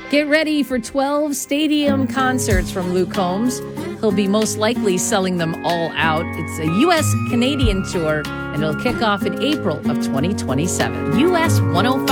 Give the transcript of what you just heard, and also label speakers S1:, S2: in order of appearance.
S1: Get ready for 12 stadium concerts from Luke Combs. He'll be most likely selling them all out. It's a U.S.-Canadian tour, and it'll kick off in April of 2027. U.S. 105.